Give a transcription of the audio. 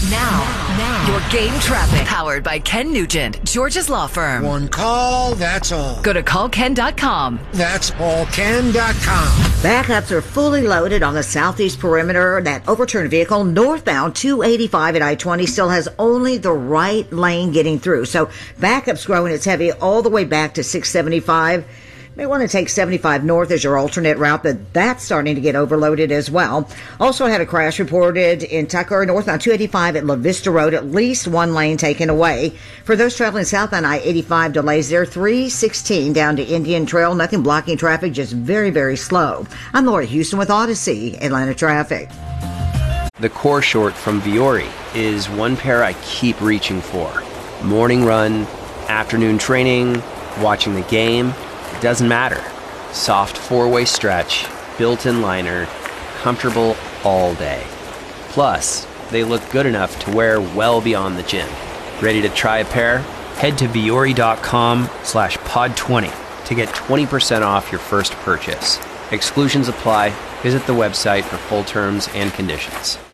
Now, your game traffic. Powered by Ken Nugent, Georgia's law firm. One call, that's all. Go to callken.com. That's allken.com. Backups are fully loaded on the southeast perimeter. That overturned vehicle northbound 285 at I-20 still has only the right lane getting through. So backups growing. It's heavy all the way back to 675. May want to take 75 north as your alternate route, but that's starting to get overloaded as well. Also had a crash reported in Tucker, northbound 285 at La Vista Road, at least one lane taken away. For those traveling southbound I-85, delays there, 316 down to Indian Trail. Nothing blocking traffic, just very, very slow. I'm Laura Houston with Odyssey, Atlanta Traffic. The core short from Vuori is one pair I keep reaching for. Morning run, afternoon training, watching the game. It doesn't matter. Soft four-way stretch, built-in liner, comfortable all day. Plus, they look good enough to wear well beyond the gym. Ready to try a pair? Head to vuori.com/pod20 to get 20% off your first purchase. Exclusions apply. Visit the website for full terms and conditions.